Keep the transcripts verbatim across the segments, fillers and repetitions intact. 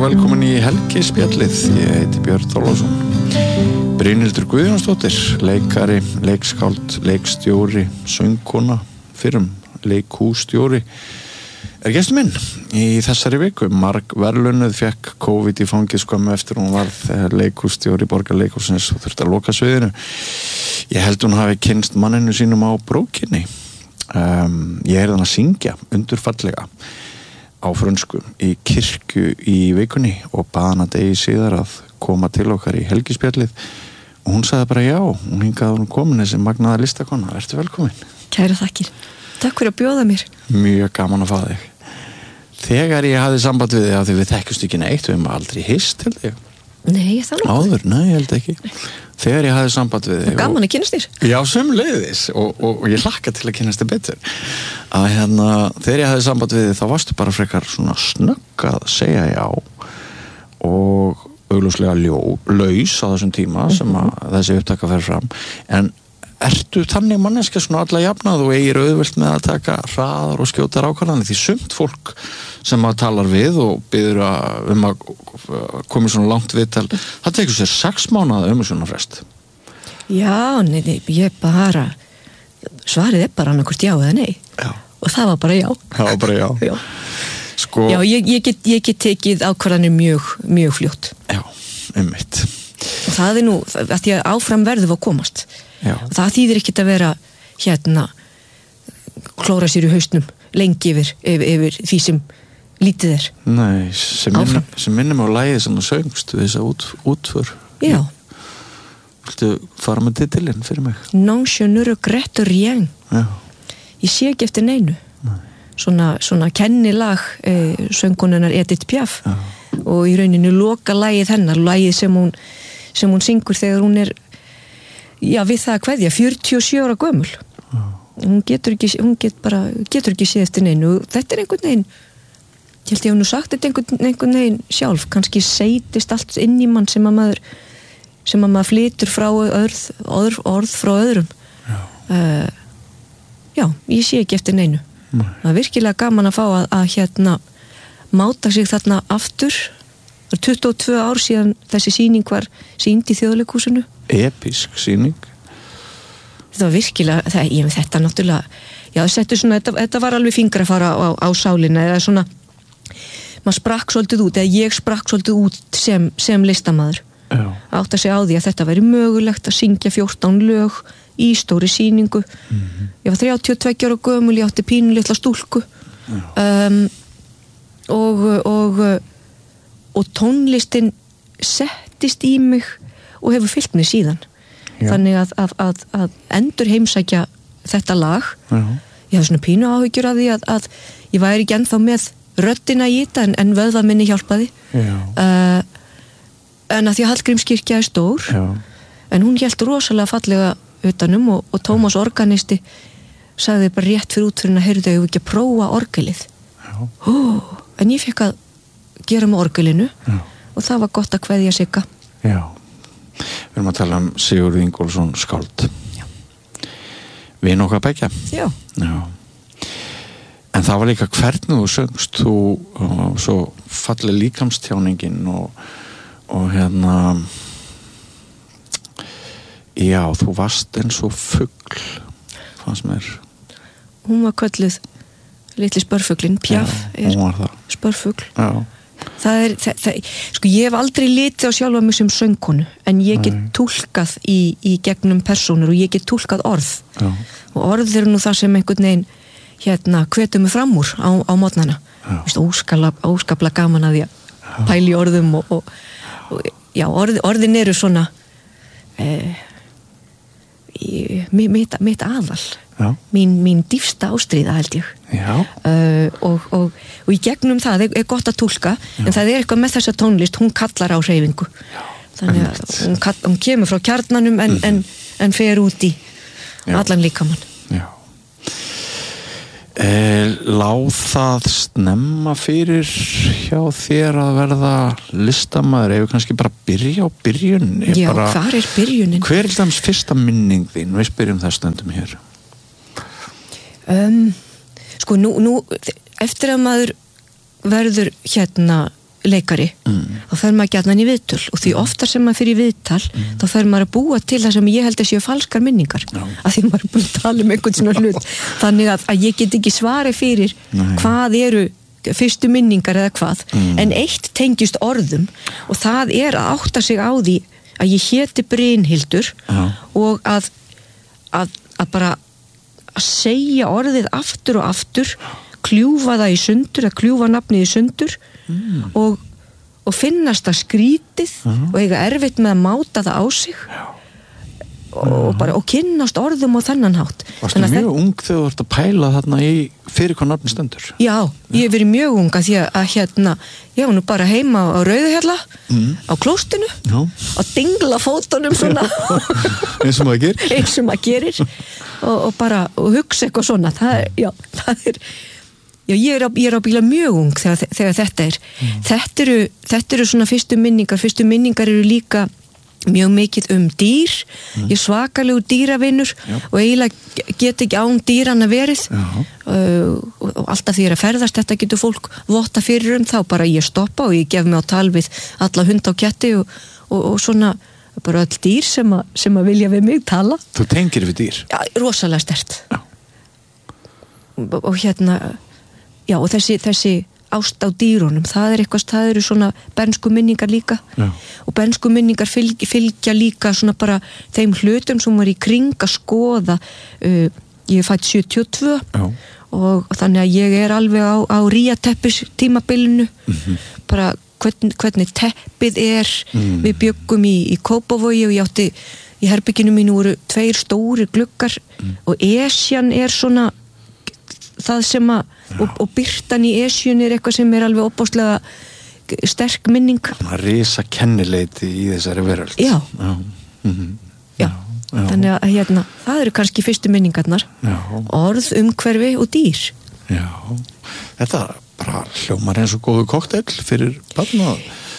velkomin í Helgispjallið. Ég heiti Björn Þorláksson. Brynhildur Guðjónsdóttir, leikari, leikskáld, leikstjóri, söngkona, fyrrum leikhússtjóri, er gestur minn í þessari viku. Marg verðlaunuð, fékk COVID í fangið skömmu eftir hún varð leikhússtjóri Borgarleikhússins og þurfti að loka sviðinu. Ég held hún hafi kynnst manninu sínum á brókinni. Um, ég heyrði hann að syngja undurfallega á frönsku í kirkju í vikunni og bað hana degi síðar að koma til okkar í Helgispjallið og hún sagði bara já, hún hingaði hún komin þessi magnaða listakona. Ertu velkomin? Kæra þakkir. Takk fyrir að bjóða mér. Mjög gaman að fá þig. Þegar ég hafði samband við þig af því við þekkjumst ekki neitt, við hefum aldrei hist held ég. Nei, það nokkuð. Áður, nei, ég held ekki. Þegar ég hafði samband við þig. Gaman að kynnast þér. Já, sömuleiðis og, og, og ég hlakka til að kynnast þér betur. Að hérna, þegar ég hafði samband við þig þá varstu bara frekar svona snögg að segja já og augljóslega ljó, laus á þessum tíma sem að þessi upptaka fer fram. En ertu þannig manneskja svona alla jafnað og eigir auðvelt með að taka hraðar og skjótar ákvarðanir? Því sumt fólk sem að talar við og biður að um að komi svona langt viðtal, það tekur sér sex mánaða umhugsunarfrest. Já, nei, nei, ég bara svarið er bara annarkvort já eða nei. Já. Og það var bara já. Það var bara já. Já. Sko, já, ég, ég, get, ég get tekið ákvarðanir mjög, mjög fljótt. Já, einmitt. Og það er nú, að því að áfram verðum að komast. Já. Og það þýðir ekkert að vera hérna klóra sér í hausnum lengi yfir, yfir, yfir því sem lítið er. Nei, sem minnum, sem minnum á lagið sem þú söngst við þessa út, útför. Já. Viltu fara með titilinn fyrir mig? Non je ne regrette rien. Já. Ég sé ekki eftir neinu. Nei. Svona, svona kennilag eh, söngkonunnar Edith Piaf. Já. Og í rauninu loka lagið hennar, lagið sem hún, sem hún syngur þegar hún er já, við það að kveðja, fjörutíu og sjö ára gömul. Já. Hún getur ekki, hún get bara, getur ekki séð eftir neinu. Þetta er einhvern veginn, ég held ég hef nú sagt þetta einhvern, einhvern veginn sjálf, kannski seitist allt inn í mann sem að maður, sem að maður flytur frá orð, orð, orð frá öðrum. Já. Uh, já, ég sé ekki eftir neinu. Nei. Það er virkilega gaman að fá að, að hérna máta sig þarna aftur. Það er tuttugu og tvö ár síðan þessi sýning var sýnd í Þjóðleikhúsinu. Episk sýning. Það var virkilega, það, ég, þetta náttúrulega, já, þetta, svona, þetta, þetta var alveg fingra að fara á, á, á sálina, eða svona, maður sprakk svolítið út, eða ég sprakk svolítið út sem, sem listamaður. Já. Átt að segja á því að þetta væri mögulegt að syngja fjórtán lög í stóri sýningu. Mm-hmm. Ég var þrjátíu og tveggja ára gömul, ég átti pínu litla stúlku. Um, og, og, og tónlistin settist í mig og hefur fylgt mig síðan. Já. Þannig að, að, að, að endur heimsækja þetta lag. Já. Ég hafði svona pínu áhyggjur af því að, að ég væri ekki ennþá með röddina í þetta en, en vöðva minni hjálpaði. Uh, en að því að Hallgrímskirkja er stór. Já. En hún hélt rosalega fallega utanum og, og Tómas organisti sagði bara rétt fyrir útfyrin að heyrðu þau ekki að prófa orgelið. Ó, en ég fekk að gera með orgelinu. Já. Og það var gott að kveðja Sigga. Já. Við erum að tala um Sigurð Ingólfsson skáld. Já. Við erum okkar begja. Já. Já. En það var líka hvernig þú söngst, þú og svo falleg líkamstjáningin og, og hérna já, þú varst eins og fugl, fannst mér. Hún var kölluð litli spörfuglinn, Piaf já, er spörfugl. Já. Það er, það, það, sko ég hef aldrei litið á sjálfa mig sem söngkonu en ég get túlkað í, í gegnum persónur og ég get túlkað orð. Já. Og orð eru nú það sem einhvern veginn hérna hvetur mig fram úr á, á mótnana. Óskaplega gaman að ég pæli orðum og, og, og já, orð, orðin eru svona eh, mitt, mitt aðal. Mín, mín dýfsta ástríða held ég. Uh, og, og, og í gegnum það er, er gott að túlka. Já. En það er eitthvað með þessa tónlist, hún kallar á hreyfingu. Já. Þannig að hún, kall, hún kemur frá kjarnanum en, mm-hmm. en, en fer út í já. Allan líkamann. Já. Eh, lá það snemma fyrir hjá þér að verða listamaður, ef við kannski bara byrja á byrjunni? Já, bara, hvar er byrjunin? Hver er það fyrsta minning þín? Við spyrjum það stundum hér. Um, sko nú, nú eftir að maður verður hérna leikari mm. þá fer maður gjarnan í viðtöl og því oftar sem maður fyrir í viðtal mm. þá fer maður að búa til það sem ég held að séu falskar minningar Já. að því maður er búin að tala um einhvern svona hlut þannig að, að ég get ekki svari fyrir Nei. Hvað eru fyrstu minningar eða hvað mm. en eitt tengist orðum og það er að átta sig á því að ég héti Brynhildur Já. Og að, að, að bara að segja orðið aftur og aftur kljúfa það í sundur, að kljúfa nafnið í sundur mm. og, og finnast það skrítið uh-huh. og eiga erfitt með að máta það á sig og, og, bara, og kynnast orðum á þennan hátt. Varstu mjög það... ung þegar þú ert að pæla þarna í fyrir hvað nafni stendur? Já, ég hef verið mjög ung að því að hérna, ég var nú bara heima á Rauðuhjalla mm. á klóstinu Já. Og dingla fótunum svona eins og maður gerir eins og maður gerir og, og bara og hugsa eitthvað svona það er, já, það er Já, ég er á, ég er á bíla mjög ung þegar, þegar þetta er. Mm. Þetta eru, þetta eru svona fyrstu minningar. Fyrstu minningar eru líka mjög mikið um dýr. Mm. Ég er svakalegur dýravinur Já. Og eiginlega get ekki án dýrana verið. Uh, og, og alltaf því ég er að ferðast, þetta getur fólk votta fyrir um þá. Bara ég stoppa og ég gef mig á tal við alla hunda og ketti og, og, og svona bara öll dýr sem, a, sem að vilja við mig tala. Þú tengir við dýr? Já, rosalega sterkt. Og, og hérna... Já, og þessi, þessi ást á dýrunum, það er eitthvað, það eru svona bernsku minningar líka Já. Og bernsku minningar fylg, fylgja líka svona bara þeim hlutum sem var í kring að skoða uh, ég er fædd sjötíu og tvö og, og þannig að ég er alveg á, á ríateppis tímabilinu mm-hmm. bara hvern, hvernig teppið er mm. við bjöggum í, í Kópavogi og ég átti í herbygginu mínu voru tveir stóri gluggar mm. og Esjan er svona það sem að og, og byrtan í Esjun er eitthvað sem er alveg opbóðslega sterk minning að risa kennileiti í þessari veröld já, já. Mm-hmm. já. já. þannig að hérna, það eru kannski fyrstu minningarnar já. Orð, umhverfi og dýr já, þetta bara hljómar eins og góðu kokteil fyrir barna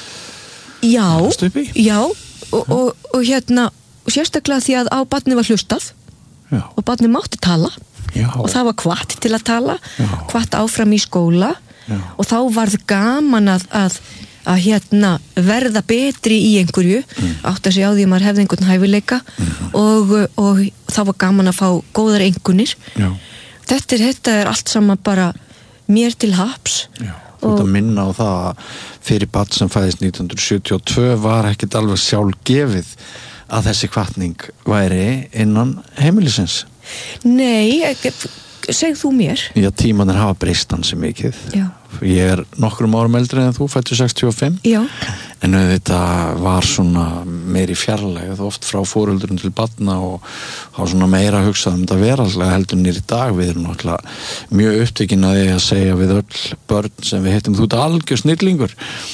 já, já og, og, og hérna og sérstaklega því að á barni var hlustað já. Og barni mátti tala Já. Og það var hvatt til að tala Já. Hvatt áfram í skóla Já. Og þá varð gaman að, að, að hérna, verða betri í einhverju mm. átt að segja á því að maður hefði einhvern hæfileika mm. og, og, og þá var gaman að fá góðar einkunnir þetta er, þetta er allt saman bara mér til haps Já. Þú ert að minna á það að fyrir barn sem fæðist nítján hundruð sjötíu og tvö var ekkert alveg sjálfgefið að þessi hvatning væri innan heimilisins Nei, segð þú mér Já, tímanir hafa breyst ansi mikið Já. Ég er nokkrum árum eldri en þú fæddur sextíu og fimm Já. En þetta var svona meiri fjarlægð oft frá foreldurum til barna og hafa svona meira hugsað um þetta veraldlega heldur nýr í dag við erum náttúrulega mjög upptekinn að því að segja við öll börn sem við heitum þú ert algjör snillingur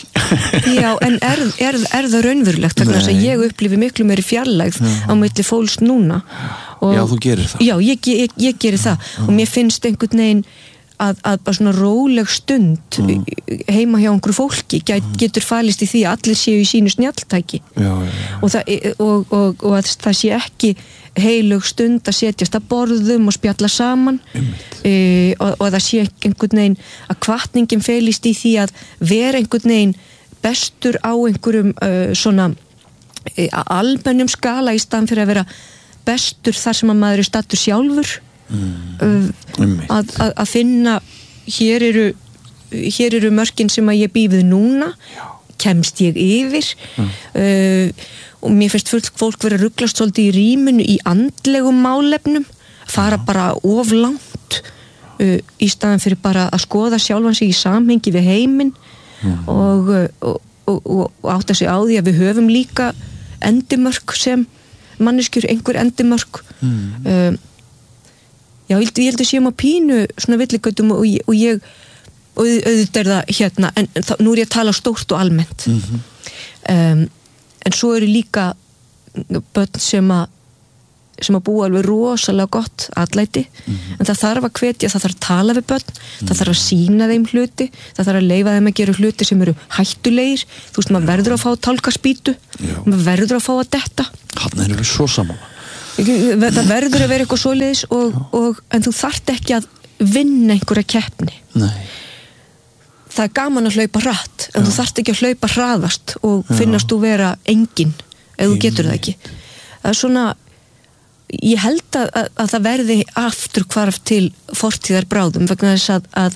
Já, en er, er, er það raunverulegt þannig að ég upplifi miklu meiri fjarlægð Já. Á milli fólks núna og, Já, þú gerir það Já, ég, ég, ég gerir það Já. Og mér finnst einhvern veginn að, að bara svona róleg stund mm. heima hjá einhverju fólki get, getur falist í því að allir séu í sínu snjalltæki já, já, já. Og, það, og, og, og að það sé ekki heilug stund að setjast að borðum og spjalla saman e, og, og það sé einhvern veginn að hvatningin felist í því að vera einhvern veginn bestur á einhverjum uh, svona e, almennum skala í staðan fyrir að vera bestur þar sem að maður er stattur sjálfur Mm. Að, að, að finna hér eru hér eru mörkin sem að ég býfið núna Já. Kemst ég yfir mm. uh, og mér finnst fullt fólk vera rugglast svolítið í rýminu í andlegum málefnum fara Já. Bara of langt uh, í staðan fyrir bara að skoða sjálfan sig í samhengi við heiminn mm. og, og, og, og átta sig á því að við höfum líka endimörk sem manneskjur einhver endimörk mm. uh, Já, ég held að séum að pínu svona villigötum og, og ég og auðvitað er það hérna en þá, nú er ég að tala stórt og almennt mm-hmm. um, en svo eru líka börn sem að sem að búa alveg rosalega gott atlæti mm-hmm. en það þarf að hvetja, það þarf að tala við börn mm-hmm. það þarf að sína þeim hluti það þarf að leyfa þeim að gera hluti sem eru hættulegir þú veist, maður verður að fá tálkaspýtu maður verður að fá að detta Þarna erum við svo saman það verður að vera eitthvað svoleiðis og, og, en þú þarft ekki að vinna einhverja keppni Nei. Það er gaman að hlaupa hratt en þú þarft ekki að hlaupa hraðast og Já. finnast þú vera engin ef þú getur það ekki það er svona ég held að, að, að það verði aftur hvarf til fortíðar bráðum vegna þess að, að